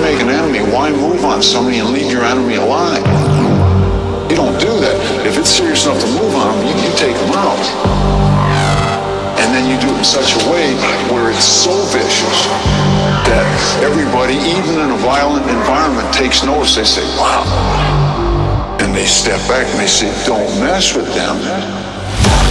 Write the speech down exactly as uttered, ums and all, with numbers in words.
make an enemy, why move on somebody and leave your enemy alive? You don't do that. If it's serious enough to move on them, you, you take them out. And then you do it in such a way where it's so vicious that everybody, even in a violent environment, takes notice. They say, wow. And they step back and they say, don't mess with them.